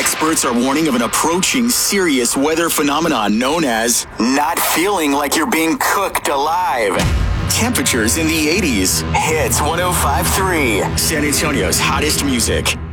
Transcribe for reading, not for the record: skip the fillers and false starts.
Experts are warning of an approaching serious weather phenomenon known as not feeling like you're being cooked alive. Temperatures in the 80s. Hits 105.3. San Antonio's hottest music.